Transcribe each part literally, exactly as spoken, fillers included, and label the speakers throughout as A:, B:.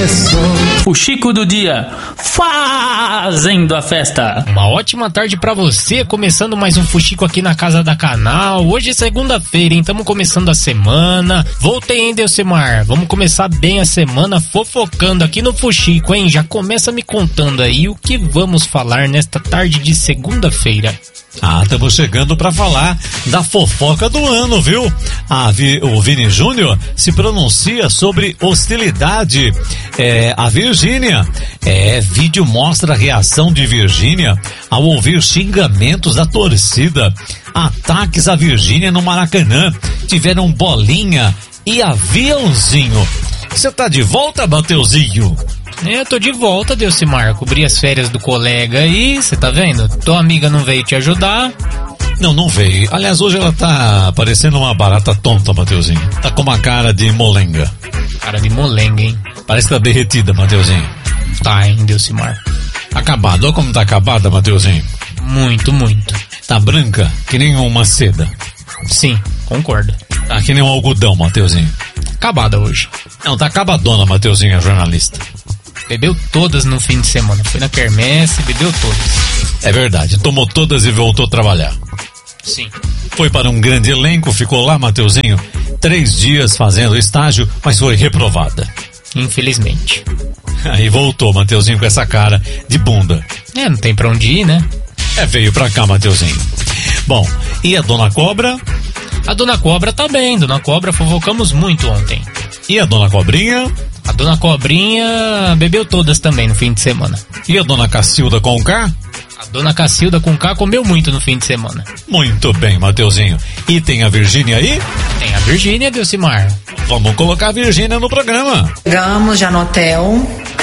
A: começou.
B: O Chico do Dia fazendo a festa.
C: Uma ótima tarde pra você, começando mais um Fuxico aqui na Casa da Canal. Hoje é segunda-feira, hein? Estamos começando a semana. Voltei, hein, Delcimar? Vamos começar bem a semana fofocando aqui no Fuxico, hein? Já começa me contando aí o que vamos falar nesta tarde de segunda-feira.
D: Ah, estamos chegando para falar da fofoca do ano, viu? Ah, vi, o Vini Júnior se pronuncia sobre hostilidade. É, a Virgínia. É, vídeo mostra a reação de Virgínia ao ouvir xingamentos da torcida. Ataques a Virgínia no Maracanã. Tiveram bolinha e aviãozinho. Você tá de volta, Mateuzinho?
C: É, eu tô de volta, Delcimar. Cobri as férias do colega aí, você tá vendo? Tua amiga não veio te ajudar.
D: Não, não veio. Aliás, hoje ela tá parecendo uma barata tonta, Mateuzinho. Tá com uma cara de molenga.
C: Cara de molenga, hein?
D: Parece que tá derretida, Mateuzinho.
C: Tá, hein, Delcimar?
D: Acabado. Olha como tá acabada, Mateuzinho.
C: Muito, muito.
D: Tá branca, que nem uma seda.
C: Sim, concordo.
D: Tá que nem um algodão, Mateuzinho.
C: Acabada hoje.
D: Não, tá acabadona, Mateuzinho, a jornalista.
C: Bebeu todas no fim de semana. Foi na quermesse, bebeu todas.
D: É verdade, tomou todas e voltou a trabalhar.
C: Sim.
D: Foi para um grande elenco, ficou lá, Mateuzinho, três dias fazendo estágio, mas foi reprovada.
C: Infelizmente.
D: Aí voltou, Mateuzinho, com essa cara de bunda.
C: É, não tem pra onde ir, né?
D: É, veio pra cá, Mateuzinho. Bom, e a Dona Cobra?
C: A Dona Cobra tá bem, Dona Cobra fofocamos muito ontem.
D: E a Dona Cobrinha?
C: A Dona Cobrinha bebeu todas também no fim de semana.
D: E a Dona Cacilda com K?
C: A Dona Cacilda com K comeu muito no fim de semana.
D: Muito bem, Mateuzinho. E tem a Virgínia aí?
C: Tem a Virgínia, Delcimar.
D: Vamos colocar a Virgínia no programa.
E: Chegamos já no hotel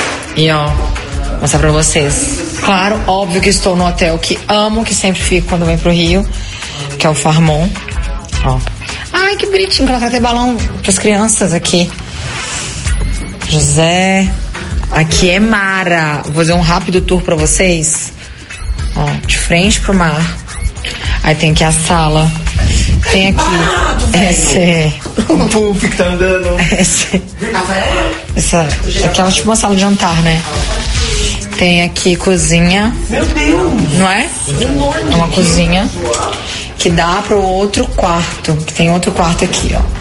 E: e ó, vou mostrar pra vocês. Claro, óbvio que estou no hotel que amo, que sempre fico quando venho pro Rio, que é o Farmon. Ó. Ai, que bonitinho, colocar até balão pras crianças aqui. José, aqui é Mara. Vou fazer um rápido tour pra vocês. Ó, de frente pro mar. Aí tem aqui a sala. Tem aqui esse
A: O Puff que tá andando.
E: esse, essa, aquela tipo uma sala de jantar, né? Tem aqui cozinha.
A: Meu Deus!
E: Não é? É uma cozinha que dá pro outro quarto. Que tem outro quarto aqui, ó.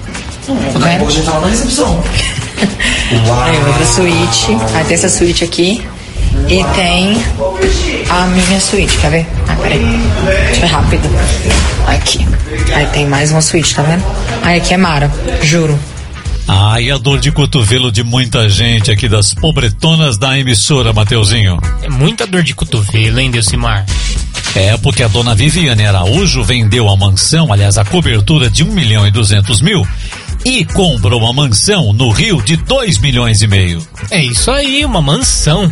A: Tá vendo? Hoje tava na recepção. Uau.
E: Aí outra suíte. Aí tem essa suíte aqui. E tem a minha suíte, quer ver? Ah, peraí. Deixa eu ver rápido. Aqui. Aí tem mais uma suíte, tá vendo? Aí aqui é Mara, juro.
D: Ah, e a dor de cotovelo de muita gente aqui das pobretonas da emissora, Mateuzinho.
C: É muita dor de cotovelo, hein, Delcimar?
D: É, porque a dona Viviane Araújo vendeu a mansão, aliás, a cobertura de um milhão e duzentos mil, e comprou uma mansão no Rio de dois milhões e meio.
C: É isso aí, uma mansão.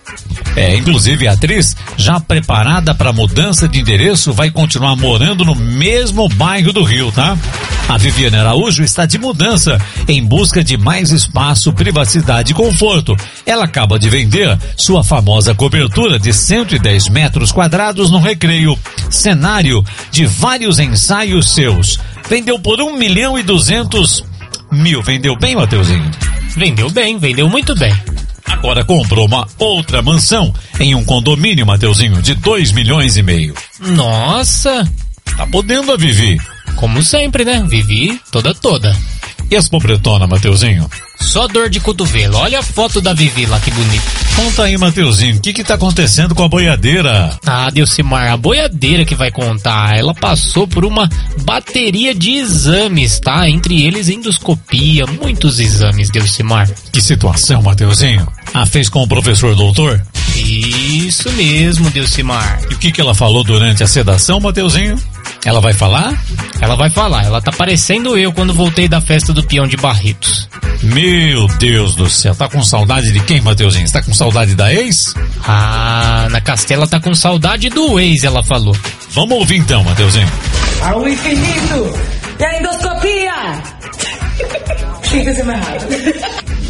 D: É, inclusive a atriz, já preparada para mudança de endereço, vai continuar morando no mesmo bairro do Rio, tá? A Viviane Araújo está de mudança, em busca de mais espaço, privacidade e conforto. Ela acaba de vender sua famosa cobertura de cento e dez metros quadrados no Recreio, cenário de vários ensaios seus. Vendeu por um milhão e duzentos mil. Vendeu bem, Mateuzinho?
C: Vendeu bem, vendeu muito bem.
D: Agora comprou uma outra mansão em um condomínio, Mateuzinho, de dois milhões e meio.
C: Nossa!
D: Tá podendo a Vivi.
C: Como sempre, né? Vivi toda toda.
D: E as pobretonas, Mateuzinho?
C: Só dor de cotovelo. Olha a foto da Vivi lá, que bonito.
D: Conta aí, Mateuzinho, o que que tá acontecendo com a boiadeira?
C: Ah, Delcimar, a boiadeira que vai contar. Ela passou por uma bateria de exames, tá? Entre eles endoscopia, muitos exames, Delcimar.
D: Que situação, Mateuzinho? Ah, fez com o professor doutor?
C: Isso mesmo, Delcimar.
D: E o que que ela falou durante a sedação, Mateuzinho? Ela vai falar?
C: Ela vai falar. Ela tá parecendo eu quando voltei da festa do peão de Barretos.
D: Meu Deus do céu, tá com saudade de quem, Mateuzinho? Você tá com saudade da ex?
C: Ah, na Castela tá com saudade do ex, ela falou.
D: Vamos ouvir então, Mateuzinho.
F: Ao infinito e a endoscopia! Tem que fazer mais rápido.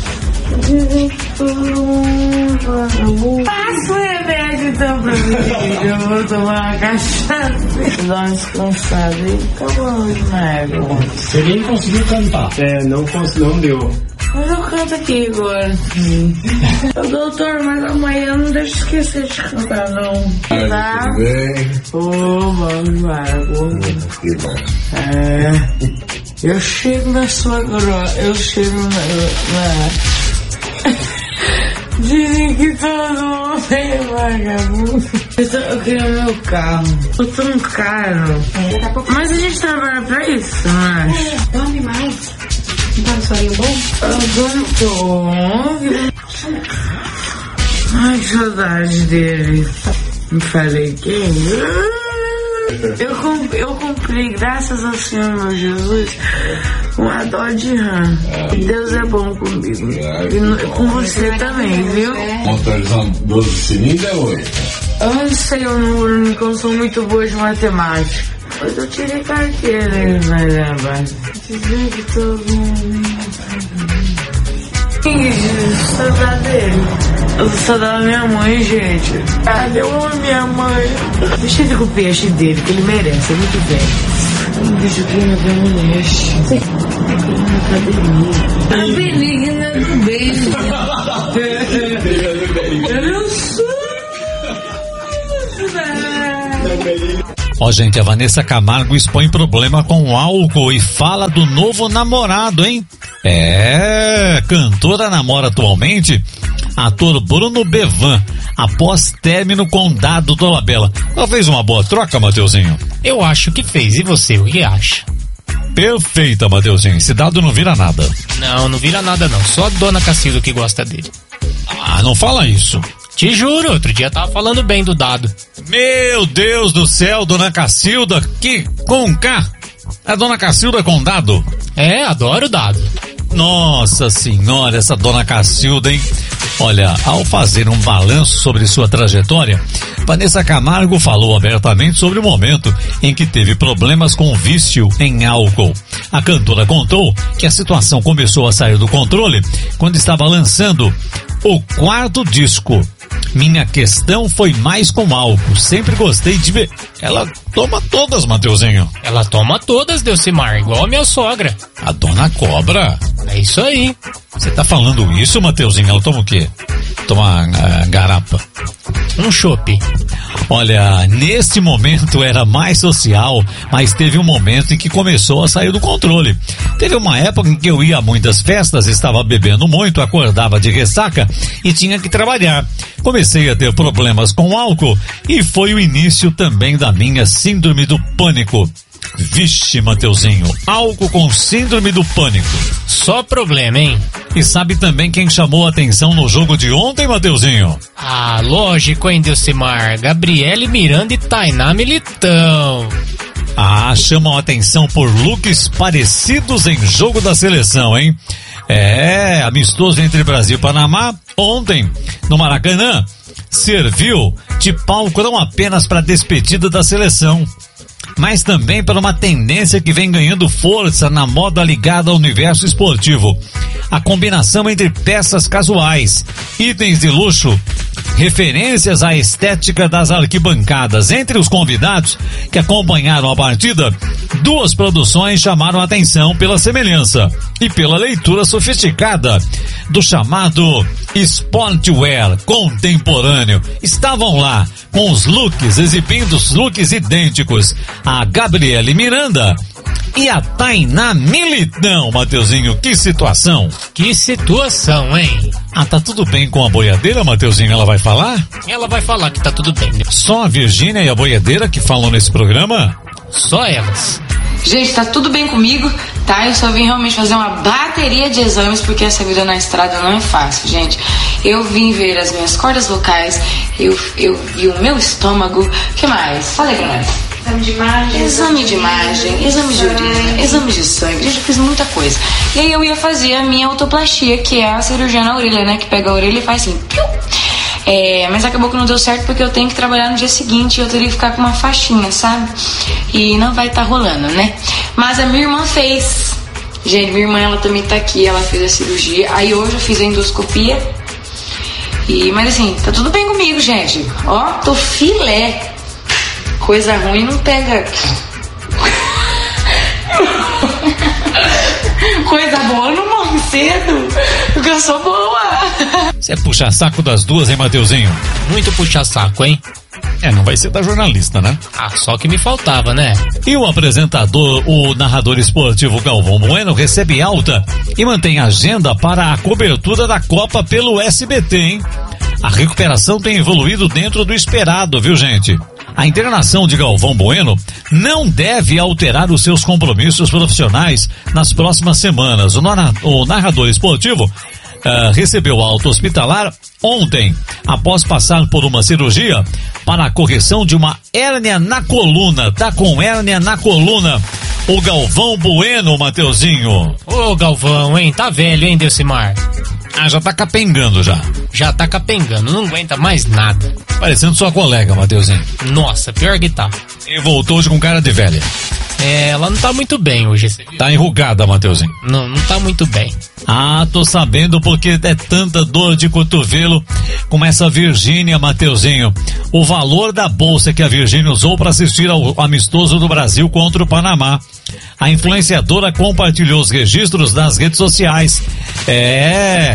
F: Passa o remédio então pra mim. Eu vou tomar uma cachaça. Dá uma descansada e acabou o remédio.
G: Você nem conseguiu cantar.
H: É, não, cons- não deu.
F: Mas eu canta aqui agora. Ô, doutor, mas amanhã não deixa esquecer de cantar, não. Tá?
A: Tudo bem?
F: Ô, vamos embora.
A: Que bom.
F: É... Eu chego na sua grota, eu chego na... na... Dizem que todo mundo é vagabundo. Eu, tô, eu queria meu carro. Eu tô tão caro. Mas a gente trabalha pra isso, não acha?
G: É, dorme mais. Não tá no soninho bom?
F: Eu durmo. Ai, que saudade dele. Não falei quem? Eu, comp eu comprei, graças ao Senhor meu Jesus, uma Dodge Ram. Deus é bom comigo. E com você também, viu?
A: Motorizão doze cilindros ou oito?
F: Eu não sei o número, porque eu sou muito boa de matemática. Mas eu tirei carteira, ele vai levar. Dizer que todo mundo... Saudade dele. Eu sou da minha mãe, gente. Ah, eu amo minha mãe. Deixa ele com o peixe dele, que ele merece, é muito bem. Um bicho que não tem um leste. Na academia. A benigna do beijo. Eu não sou.
D: Ó, gente, a Vanessa Camargo expõe problema com álcool e fala do novo namorado, hein? É, cantora namora atualmente ator Bruno Bevan, após término com Dado Dolabella. Ela fez uma boa troca, Mateuzinho?
C: Eu acho que fez, e você, o que acha?
D: Perfeita, Mateuzinho, esse Dado não vira nada.
C: Não, não vira nada não, só a Dona Cacilda que gosta dele.
D: Ah, não fala isso.
C: Te juro, outro dia tava falando bem do Dado.
D: Meu Deus do céu, Dona Cacilda, que com K? A Dona Cacilda com Dado?
C: É, adoro o Dado.
D: Nossa senhora, essa Dona Cacilda, hein? Olha, ao fazer um balanço sobre sua trajetória, Vanessa Camargo falou abertamente sobre o momento em que teve problemas com vício em álcool. A cantora contou que a situação começou a sair do controle quando estava lançando o quarto disco. Minha questão foi mais com álcool. Sempre gostei de ver. Ela toma todas, Mateuzinho.
C: Ela toma todas, Delcimar, igual a minha sogra.
D: A Dona Cobra?
C: É isso aí.
D: Você tá falando isso, Mateuzinho? Ela toma o quê? Toma uh, garapa.
C: Um chopp.
D: Olha, neste momento era mais social, mas teve um momento em que começou a sair do controle. Teve uma época em que eu ia a muitas festas, estava bebendo muito, acordava de ressaca e tinha que trabalhar. Comecei a ter problemas com álcool e foi o início também da minha síndrome do pânico. Vixe, Mateuzinho, álcool com síndrome do pânico.
C: Só problema, hein?
D: E sabe também quem chamou a atenção no jogo de ontem, Mateuzinho?
C: Ah, lógico, hein, Delcimar? Gabriele Miranda e Tainá Militão.
D: Ah, chamam a atenção por looks parecidos em jogo da seleção, hein? É, amistoso entre Brasil e Panamá, ontem, no Maracanã, serviu de palco não apenas para a despedida da seleção, mas também para uma tendência que vem ganhando força na moda ligada ao universo esportivo. A combinação entre peças casuais, itens de luxo, referências à estética das arquibancadas. Entre os convidados que acompanharam a partida, duas produções chamaram a atenção pela semelhança e pela leitura sofisticada do chamado sportwear contemporâneo. Estavam lá com os looks, exibindo os looks idênticos, a Gabriele Miranda e a Tainá Militão. Mateuzinho, que situação?
C: Que situação, hein?
D: Ah, tá tudo bem com a boiadeira, Mateuzinho? Ela vai falar?
C: Ela vai falar que tá tudo bem.
D: Só a Virgínia e a boiadeira que falam nesse programa?
C: Só elas.
H: Gente, tá tudo bem comigo, tá? Eu só vim realmente fazer uma bateria de exames, porque essa vida na estrada não é fácil, gente. Eu vim ver as minhas cordas vocais, eu, eu vi o meu estômago, o que mais? Fala aí pra nós.
G: Exame de imagem.
H: Exame de imagem, exame de urina, exame de sangue, gente, eu fiz muita coisa. E aí eu ia fazer a minha autoplastia, que é a cirurgia na orelha, né? Que pega a orelha e faz assim, piu! É, mas acabou que não deu certo porque eu tenho que trabalhar no dia seguinte e eu teria que ficar com uma faixinha, sabe? E não vai estar tá rolando, né? Mas a minha irmã fez. Gente, minha irmã, ela também tá aqui, ela fez a cirurgia. Aí hoje eu fiz a endoscopia. E, mas assim, tá tudo bem comigo, gente. Ó, tô filé. Coisa ruim não pega. Coisa boa não morre cedo, porque eu sou boa.
D: Você é puxa-saco das duas, hein, Mateuzinho?
C: Muito puxa-saco, hein?
D: É, não vai ser da jornalista, né?
C: Ah, só que me faltava, né?
D: E o apresentador, o narrador esportivo Galvão Bueno recebe alta e mantém agenda para a cobertura da Copa pelo S B T, hein? A recuperação tem evoluído dentro do esperado, viu, gente? A internação de Galvão Bueno não deve alterar os seus compromissos profissionais nas próximas semanas. O, narra- o narrador esportivo uh, recebeu alta hospitalar ontem, após passar por uma cirurgia para a correção de uma hérnia na coluna. Tá com hérnia na coluna. O Galvão Bueno, Mateuzinho.
C: Ô, Galvão, hein? Tá velho, hein, Delcimar?
D: Ah, já tá capengando já.
C: Já tá capengando, não aguenta mais nada.
D: Parecendo sua colega, Mateuzinho.
C: Nossa, pior que tá.
D: E voltou hoje com cara de velha.
C: É, ela não tá muito bem hoje.
D: Tá enrugada, Mateuzinho.
C: Não, não tá muito bem.
D: Ah, tô sabendo porque é tanta dor de cotovelo com essa Virgínia, Mateuzinho. O valor da bolsa que a Virgínia usou para assistir ao amistoso do Brasil contra o Panamá. A influenciadora compartilhou os registros nas redes sociais. É,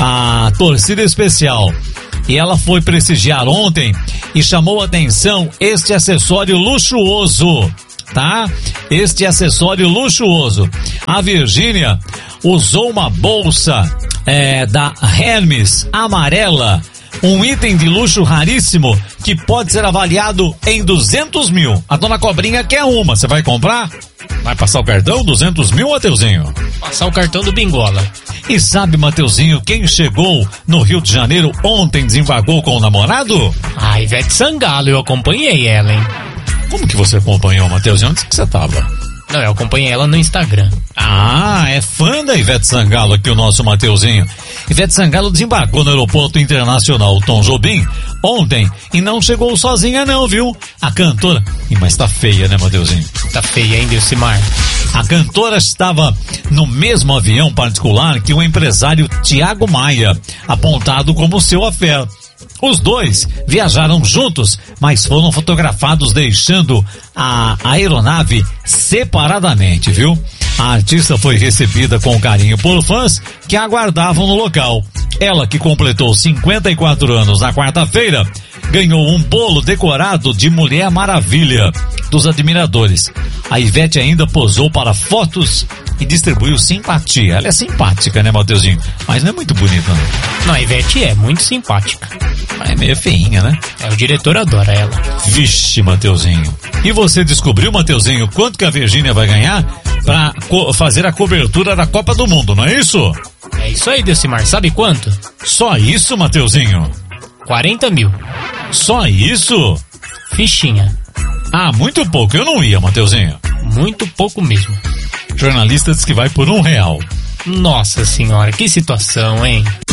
D: a torcida especial. E ela foi prestigiar ontem e chamou atenção este acessório luxuoso, tá? Este acessório luxuoso. A Virgínia usou uma bolsa é, da Hermes amarela, um item de luxo raríssimo que pode ser avaliado em duzentos mil. A dona Cobrinha quer uma, você vai comprar? Vai passar o cartão? duzentos mil, Mateuzinho?
C: Passar o cartão do Bingola.
D: E sabe, Mateuzinho, quem chegou no Rio de Janeiro ontem desembarcou com o namorado?
C: Ah, Ivete Sangalo, eu acompanhei ela, hein?
D: Como que você acompanhou, Mateuzinho? Onde que você tava?
C: Não, eu acompanhei ela no Instagram.
D: Ah, é fã da Ivete Sangalo aqui o nosso Mateuzinho. Ivete Sangalo desembarcou no aeroporto internacional Tom Jobim ontem e não chegou sozinha não, viu? A cantora... Ih, mas tá feia, né, Mateuzinho?
C: Tá feia, hein, Delcimar?
D: A cantora estava no mesmo avião particular que o empresário Tiago Maia, apontado como seu affair. Os dois viajaram juntos, mas foram fotografados deixando a aeronave separadamente, viu? A artista foi recebida com carinho por fãs que a aguardavam no local. Ela, que completou cinquenta e quatro anos na quarta-feira, ganhou um bolo decorado de Mulher Maravilha dos admiradores. A Ivete ainda posou para fotos e distribuiu simpatia. Ela é simpática, né, Mateuzinho? Mas não é muito bonita, não.
C: Não, a Ivete é muito simpática.
D: É meio feinha, né?
C: É, o diretor adora ela.
D: Vixe, Mateuzinho. E você descobriu, Mateuzinho, quanto que a Virgínia vai ganhar pra co- fazer a cobertura da Copa do Mundo, não é isso?
C: É isso aí, Delcimar. Sabe quanto?
D: Só isso, Mateuzinho?
C: quarenta mil.
D: Só isso?
C: Fichinha.
D: Ah, muito pouco. Eu não ia, Mateuzinho.
C: Muito pouco mesmo.
D: Jornalista diz que vai por um real.
C: Nossa senhora, que situação, hein?